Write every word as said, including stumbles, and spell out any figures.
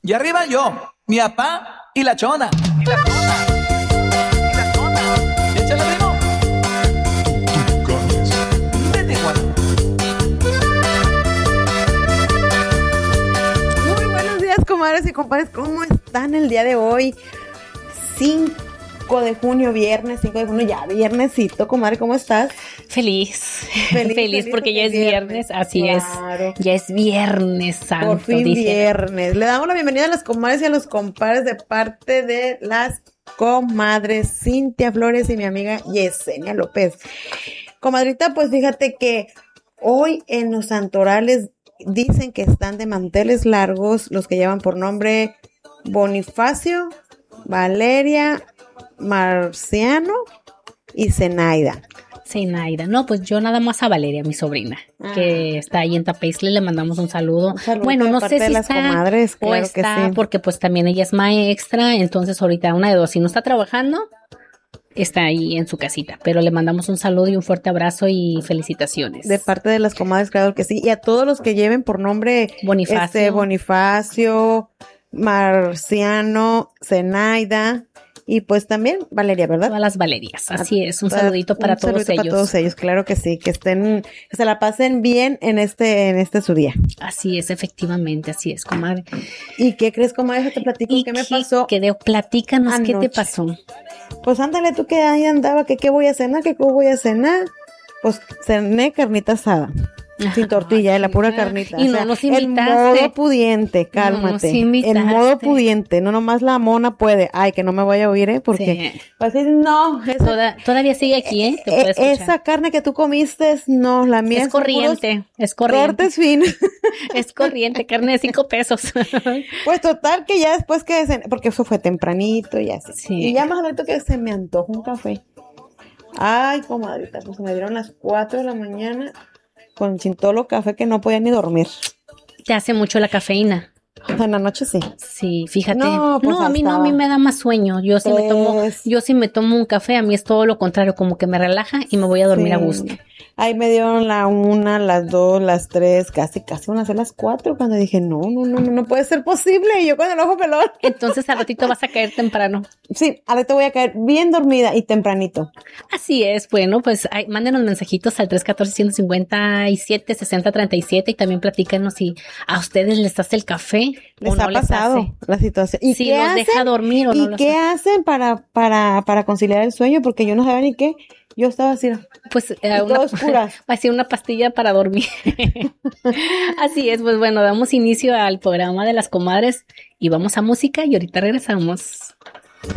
Y arriba yo, mi papá y la chona. Y la chona. Y la chona. Échale, primo. Vete, Juan. Muy buenos días, comadres y compadres. ¿Cómo están el día de hoy? cinco de junio, viernes, cinco de junio, ya viernesito, comadre, ¿cómo estás? Feliz, feliz, feliz porque ya es viernes, viernes. Así claro. es, ya es viernes santo. Por fin dice. viernes. Le damos la bienvenida a las comadres y a los compadres de parte de las comadres Cintia Flores y mi amiga Yesenia López. Comadrita, pues fíjate que hoy en los santorales dicen que están de manteles largos los que llevan por nombre Bonifacio, Valeria, Marciano y Zenaida. Zenaida, no, pues yo nada más a Valeria, mi sobrina, ah. que está ahí en Tapeisle, le mandamos un saludo. Un saludo bueno, no sé si las está comadres, claro o está, que sí. porque pues también ella es maestra, entonces ahorita una de dos, si no está trabajando, está ahí en su casita, pero le mandamos un saludo y un fuerte abrazo y felicitaciones. De parte de las comadres, claro que sí, y a todos los que lleven por nombre Bonifacio, este, Bonifacio, Marciano, Zenaida y pues también Valeria, ¿verdad? Todas las Valerias, así es, un saludito para un todos saludito ellos. Para todos ellos, claro que sí, que estén, que se la pasen bien en este, en este su día. Así es, efectivamente, así es, comadre. ¿Y qué crees, comadre? Te platico qué me pasó. Que de, platícanos, anoche. ¿Qué te pasó? Pues ándale tú que ahí andaba, que qué voy a cenar, que qué voy a cenar. Pues cené carnita asada. Sin tortilla, de la pura carnita. Y o no sea, nos invitaste. El modo pudiente, cálmate. No el modo pudiente, no nomás la mona puede. Ay, que no me vaya a oír, ¿eh? Porque, sí. Pues no. Esa, Toda, todavía sigue aquí, ¿eh? Te puedes esa carne que tú comiste, no, la mía es corriente. Es corriente. Cortes finos. Es corriente, carne de cinco pesos. Pues total, que ya después que, se, porque eso fue tempranito y así. Sí. Y ya más rato que se me antojó un café. Ay, comadrita, pues me dieron las cuatro de la mañana. Con chintolo café que no podía ni dormir. Te hace mucho la cafeína. En la noche sí. Sí, fíjate. No, pues no a mí no, a mí me da más sueño. Yo sí pues... me tomo, yo sí me tomo un café, a mí es todo lo contrario, como que me relaja y me voy a dormir sí. a gusto. Ahí me dieron la una, las dos, las tres, casi, casi van a ser las cuatro, cuando dije, no, no, no, no puede ser posible, y yo con el ojo pelón. Entonces al ratito vas a caer temprano. Sí, al ratito voy a caer bien dormida y tempranito. Así es, bueno, pues ay, mándenos mensajitos al tres uno cuatro, uno cinco siete, seis cero tres siete y también platícanos si a ustedes les hace el café les o no ha pasado les hace. La situación. ¿Y si qué los hacen? deja dormir o ¿Y no los qué hace? hacen para, para, para conciliar el sueño? Porque yo no sabía ni qué. Yo estaba así, pues eh, una, así una pastilla para dormir. Así es, pues bueno, damos inicio al programa de las comadres y vamos a música y ahorita regresamos.